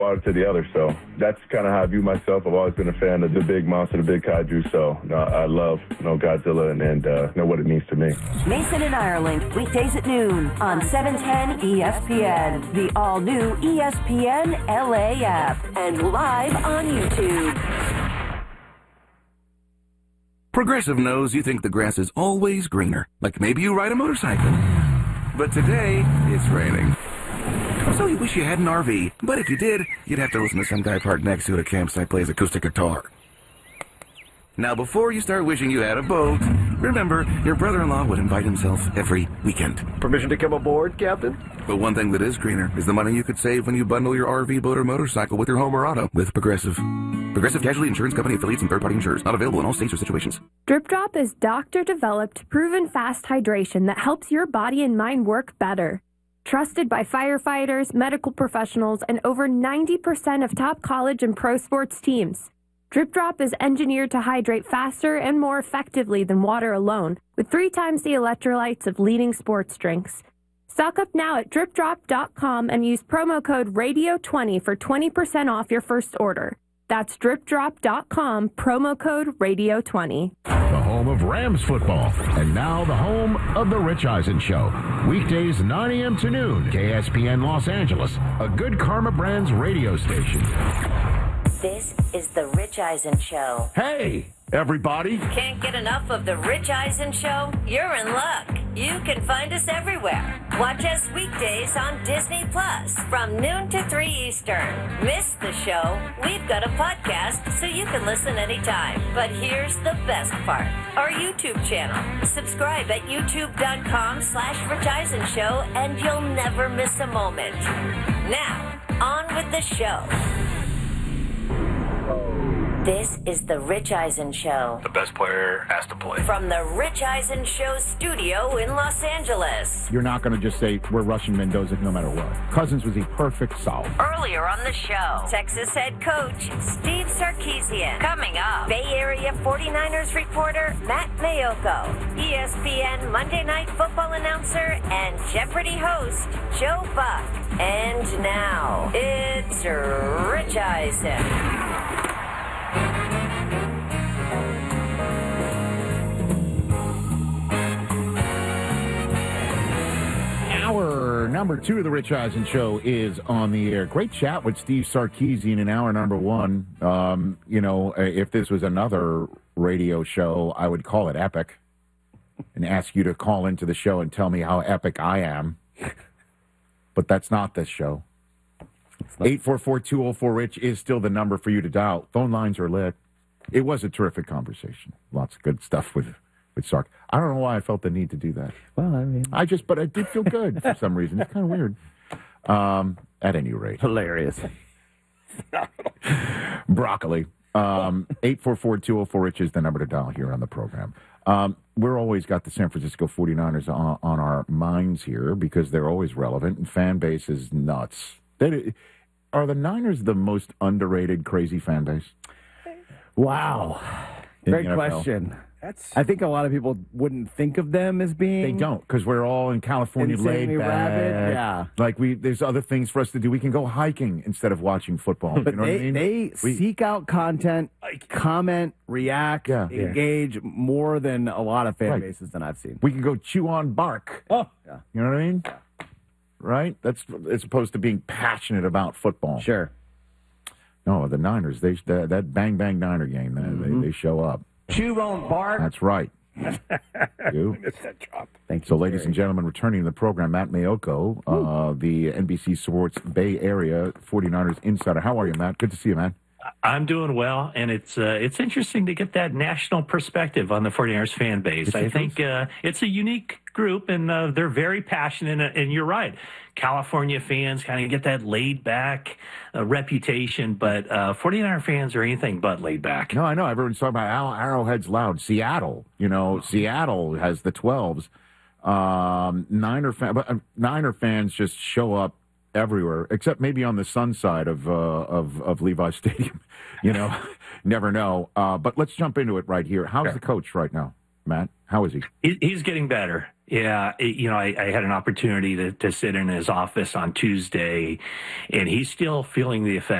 water to the other. So that's kind of how I view myself. I've always been a fan of the big monster, the big kaiju. So I love Godzilla and know what it means to me. Mason and Ireland, weekdays at noon on 710 ESPN, the all-new ESPN LA app, and live on YouTube. Progressive knows you think the grass is always greener, like maybe you ride a motorcycle. But today, it's raining. So you wish you had an RV, but if you did, you'd have to listen to some guy parked next to it at a campsite plays acoustic guitar. Now, before you start wishing you had a boat, remember, your brother-in-law would invite himself every weekend. Permission to come aboard, Captain? But one thing that is greener is the money you could save when you bundle your RV, boat, or motorcycle with your home or auto with Progressive. Progressive Casualty Insurance Company affiliates and third-party insurers. Not available in all states or situations. Drip Drop is doctor-developed, proven fast hydration that helps your body and mind work better. Trusted by firefighters, medical professionals, and over 90% of top college and pro sports teams. Drip Drop is engineered to hydrate faster and more effectively than water alone, with 3 times the electrolytes of leading sports drinks. Stock up now at dripdrop.com and use promo code RADIO20 for 20% off your first order. That's dripdrop.com, promo code RADIO20. The home of Rams football, and now the home of The Rich Eisen Show. Weekdays 9 a.m. to noon, KSPN Los Angeles, a Good Karma Brands radio station. This is The Rich Eisen Show. Hey, everybody. Can't get enough of The Rich Eisen Show? You're in luck. You can find us everywhere. Watch us weekdays on Disney Plus from noon to 3 Eastern. Miss the show? We've got a podcast so you can listen anytime. But here's the best part. Our YouTube channel. Subscribe at youtube.com/Rich Eisen Show and you'll never miss a moment. Now, on with the show. This is The Rich Eisen Show. The best player has to play. From The Rich Eisen Show studio in Los Angeles. You're not going to just say, we're rushing Mendoza no matter what. Cousins was the perfect solve. Earlier on the show, Texas head coach Steve Sarkisian. Coming up, Bay Area 49ers reporter Matt Mayoko. ESPN Monday Night Football announcer and Jeopardy host Joe Buck. And now, it's Rich Eisen. Hour number 2 of the Rich Eisen Show is on the air. Great chat with Steve Sarkisian in hour number 1. If this was another radio show, I would call it epic and ask you to call into the show and tell me how epic I am. But that's not this show. 844-204-RICH is still the number for you to dial. Phone lines are lit. It was a terrific conversation. Lots of good stuff with Sark. I don't know why I felt the need to do that. Well, I mean... But I did feel good for some reason. It's kind of weird. At any rate. Hilarious. Broccoli. 844-204-RICH is the number to dial here on the program. We're always got the San Francisco 49ers on our minds here because they're always relevant, and fan base is nuts. Are the Niners the most underrated, crazy fan base? Wow. Great question. I think a lot of people wouldn't think of them as being... They don't, because we're all in California laid back. Rabid. Yeah. Like, there's other things for us to do. We can go hiking instead of watching football. But you know what I mean? They seek out content, comment, react, engage more than a lot of fan bases than I've seen. We can go chew on bark. Oh, yeah. You know what I mean? Right? That's as opposed to being passionate about football. Sure. No, the Niners, that Bang Bang Niner game, they show up. Chew on bark. That's right. You. Thank you. So, ladies and gentlemen, returning to the program, Matt Mayoko, the NBC Sports Bay Area 49ers insider. How are you, Matt? Good to see you, man. I'm doing well, and it's interesting to get that national perspective on the 49ers fan base. I think it's a unique group, and they're very passionate, and you're right. California fans kind of get that laid-back reputation, but 49er fans are anything but laid-back. No, I know. Everyone's talking about Arrowhead's loud. Seattle, Seattle has the 12s. Niner fans just show up everywhere, except maybe on the sun side of Levi Stadium. Never know. But let's jump into it right here. How's the coach right now, Matt? How is he? He's getting better. Yeah, I had an opportunity to sit in his office on Tuesday, and he's still feeling the effects.